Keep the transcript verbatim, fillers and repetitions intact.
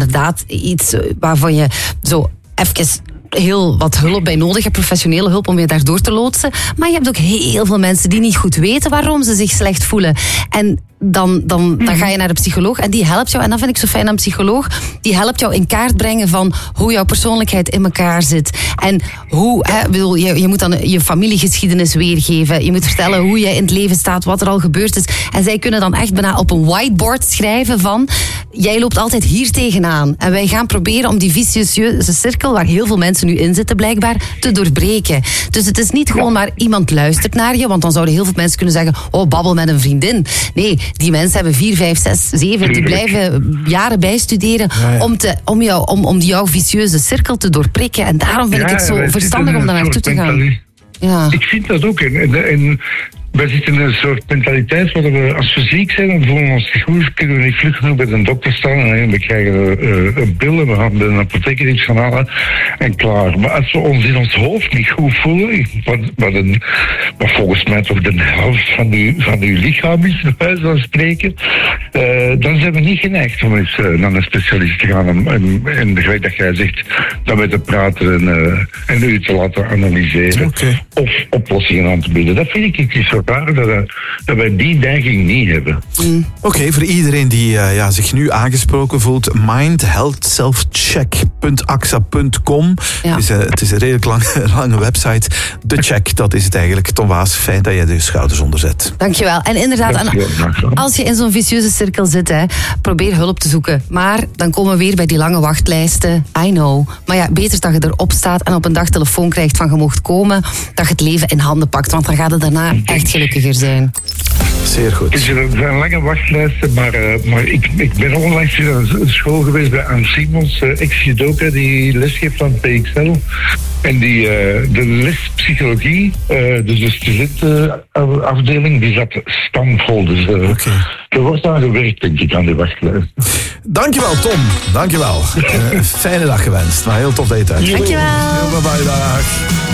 inderdaad iets waarvan je zo even heel wat hulp bij nodig hebt, professionele hulp om je daardoor te loodsen. Maar je hebt ook heel veel mensen die niet goed weten waarom ze zich slecht voelen. En dan, dan, dan ga je naar de psycholoog en die helpt jou. En dat vind ik zo fijn aan een psycholoog. Die helpt jou in kaart brengen van hoe jouw persoonlijkheid in elkaar zit. En hoe, hè, bedoel, je, je moet dan je familiegeschiedenis weergeven. Je moet vertellen hoe je in het leven staat, wat er al gebeurd is. En zij kunnen dan echt bijna op een whiteboard schrijven van, jij loopt altijd hier tegenaan. En wij gaan proberen om die vicieuze cirkel, waar heel veel mensen nu in zitten blijkbaar, te doorbreken. Dus het is niet gewoon maar iemand luistert naar je, want dan zouden heel veel mensen kunnen zeggen, oh, babbel met een vriendin. Nee, die mensen hebben vier, vijf, zes, zeven, die blijven jaren bijstuderen ja, ja. om, te, om, jou, om, om die jouw vicieuze cirkel te doorprikken. En daarom vind ja, ik het zo verstandig om daar naartoe te gaan. Ja. Ik vind dat ook. En, en, en wij zitten in een soort mentaliteit waar we, als we ziek zijn en voelen ons niet goed, kunnen we niet vlug genoeg bij de dokter staan en we krijgen uh, een pil en we gaan bij een apotheker iets gaan halen en klaar. Maar als we ons in ons hoofd niet goed voelen, wat, wat, een, wat volgens mij toch de helft van uw, van uw lichaam is, bij wijze van spreken, uh, dan zijn we niet geneigd om eens uh, naar een specialist te gaan en, en, en gelijk dat jij zegt, daarmee te praten en, uh, en u te laten analyseren okay. of oplossingen aan te bieden. Dat vind ik iets zo raar dat, dat wij die neiging niet hebben. Mm. Oké, okay, voor iedereen die uh, ja, zich nu aangesproken voelt, mind health self check punt a x a punt com. Ja. Het, is, uh, het is een redelijk lang, lange website. De check, dat is het eigenlijk. Tom Waas, fijn dat je de schouders onder zet. Dankjewel. En inderdaad, en als je in zo'n vicieuze cirkel zit, hè, probeer hulp te zoeken. Maar dan komen we weer bij die lange wachtlijsten. I know. Maar ja, beter dat je erop staat en op een dag telefoon krijgt van je mocht komen, dat je het leven in handen pakt. Want dan gaat het daarna echt gelukkiger zijn. Zeer goed. Er zijn lange wachtlijsten, maar, uh, maar ik, ik ben onlangs in een school geweest bij Anne Simons, uh, ex-judoka, die lesgeeft aan P X L. En die, uh, de les psychologie, uh, dus de studentenafdeling, die zat stamvol. Dus uh, okay. er wordt aan gewerkt, denk ik, aan die wachtlijst. Dankjewel, Tom. Dankjewel. uh, fijne dag gewenst. Maar heel tof dat je het uit. Dankjewel. Heel bye bye, dag.